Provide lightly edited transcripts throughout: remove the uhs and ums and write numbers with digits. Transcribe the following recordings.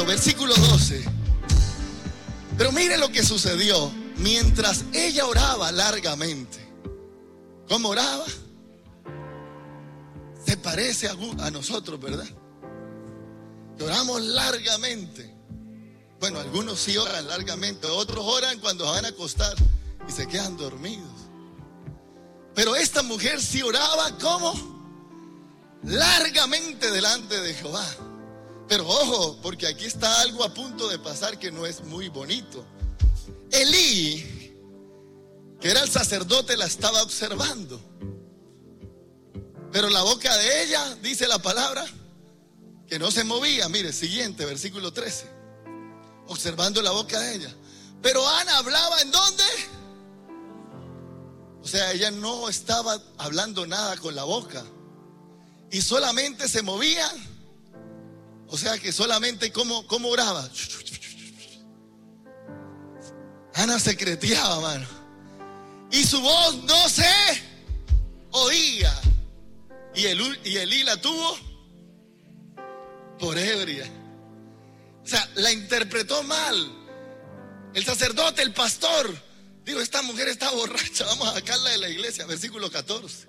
esto, versículo 12. Pero mire lo que sucedió mientras ella oraba largamente. ¿Cómo oraba? Se parece a nosotros, ¿verdad? Que oramos largamente. Bueno, algunos sí oran largamente, otros oran cuando van a acostar y se quedan dormidos. Pero esta mujer sí oraba, ¿cómo? Largamente delante de Jehová. Pero ojo, porque aquí está algo a punto de pasar que no es muy bonito. Elí, que era el sacerdote, la estaba observando. Pero la boca de ella, dice la palabra, que no se movía. Mire, siguiente, versículo 13. Observando la boca de ella. Pero Ana hablaba ¿en dónde? O sea, ella no estaba hablando nada con la boca. Y solamente se movía. O sea que solamente ¿cómo oraba? Ana secreteaba, mano. Y su voz no se oía. Y Elí la tuvo por ebria. O sea, la interpretó mal. El sacerdote, el pastor, digo, esta mujer está borracha, vamos a sacarla de la iglesia. Versículo 14.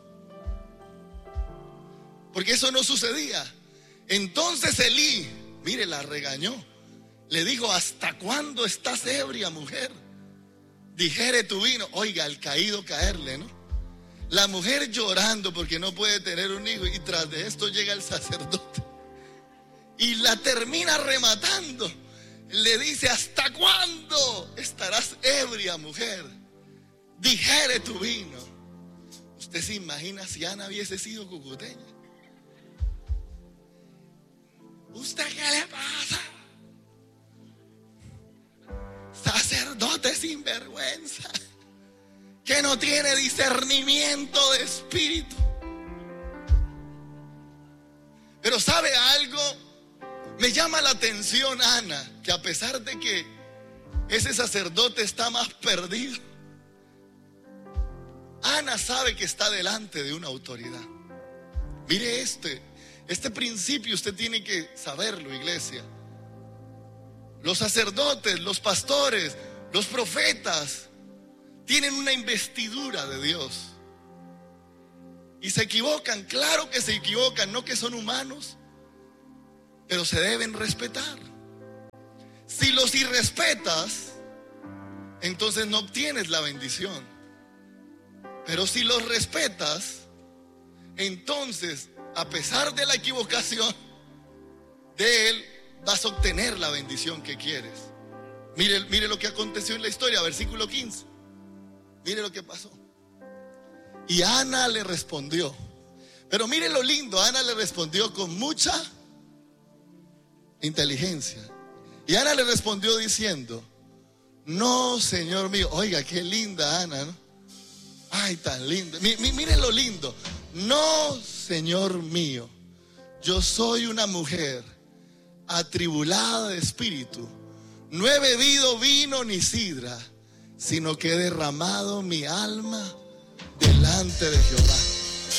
Porque eso no sucedía. Entonces Elí, mire, la regañó. Le dijo: ¿hasta cuándo estás ebria, mujer? Dijere tu vino. Oiga, al caído caerle, ¿no? La mujer llorando porque no puede tener un hijo. Y tras de esto llega el sacerdote y la termina rematando. Le dice: ¿hasta cuándo estarás ebria, mujer? Dijere tu vino. ¿Usted se imagina si Ana hubiese sido cucuteña? ¿Usted qué le pasa? Sacerdote sinvergüenza, que no tiene discernimiento de espíritu. Pero ¿sabe algo? Me llama la atención Ana, que a pesar de que ese sacerdote está más perdido, Ana sabe que está delante de una autoridad. Mire este principio usted tiene que saberlo, iglesia. Los sacerdotes, los pastores, los profetas tienen una investidura de Dios. Y se equivocan, claro que se equivocan, no que son humanos, pero se deben respetar. Si los irrespetas, entonces no obtienes la bendición. Pero si los respetas, entonces, a pesar de la equivocación de él, vas a obtener la bendición que quieres. Mire lo que aconteció en la historia, versículo 15. Mire lo que pasó. Y Ana le respondió. Pero mire lo lindo, Ana le respondió con mucha inteligencia. Y Ana le respondió diciendo: no, Señor mío. Oiga, qué linda Ana, ¿no? Ay, tan linda. Mire lo lindo. No, Señor mío, yo soy una mujer atribulada de espíritu. No he bebido vino ni sidra, sino que he derramado mi alma delante de Jehová.